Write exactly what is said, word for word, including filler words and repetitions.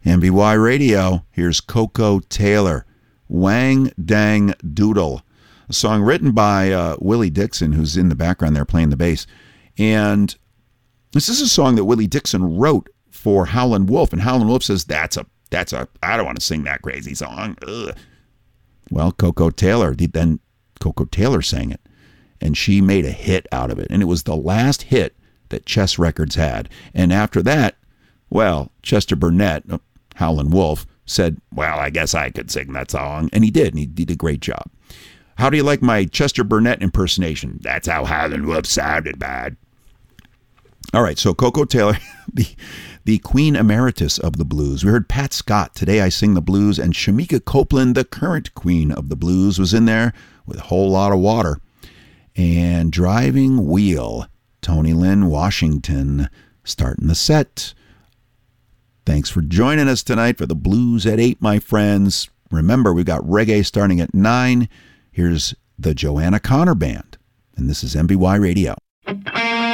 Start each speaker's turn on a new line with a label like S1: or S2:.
S1: M B Y Radio, here's Koko Taylor, Wang Dang Doodle, a song written by uh, Willie Dixon, who's in the background there playing the bass. And this is a song that Willie Dixon wrote for Howlin' Wolf, and Howlin' Wolf says, that's a, that's a, I don't want to sing that crazy song. Ugh. Well, Koko Taylor, then Koko Taylor sang it, and she made a hit out of it. And it was the last hit that Chess Records had. And after that, well, Chester Burnett, Howlin' Wolf, said, well, I guess I could sing that song. And he did, and he did a great job. How do you like my Chester Burnett impersonation? That's how Howlin' Wolf sounded, bad. All right, so Koko Taylor, the, the Queen Emeritus of the blues. We heard Pat Scott, Today I Sing the Blues, and Shamika Copeland, the current Queen of the Blues, was in there with a whole lot of water. And Driving Wheel, Tony Lynn Washington, starting the set. Thanks for joining us tonight for the Blues at eight, my friends. Remember, we've got reggae starting at nine. Here's the Joanna Connor Band, and this is M B Y Radio.